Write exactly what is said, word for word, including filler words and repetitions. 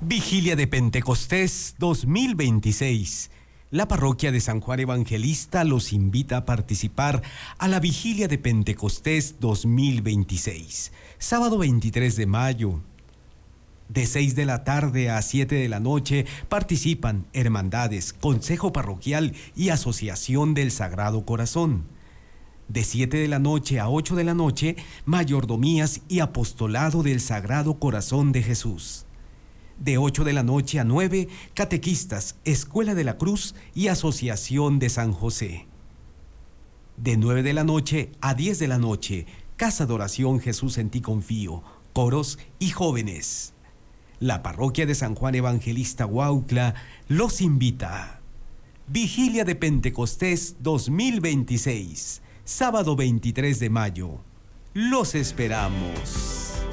Vigilia de Pentecostés dos mil veintiséis. La parroquia de San Juan Evangelista los invita a participar a la Vigilia de Pentecostés dos mil veintiséis. Sábado veintitrés de mayo. De seis de la tarde a siete de la noche participan hermandades, consejo parroquial y asociación del Sagrado Corazón. De siete de la noche a ocho de la noche, mayordomías y apostolado del Sagrado Corazón de Jesús. De ocho de la noche a nueve, catequistas, Escuela de la Cruz y Asociación de San José. De nueve de la noche a diez de la noche, Casa de Oración Jesús en ti confío, coros y jóvenes. La parroquia de San Juan Evangelista Huautla los invita. Vigilia de Pentecostés dos mil veintiséis, sábado veintitrés de mayo. Los esperamos.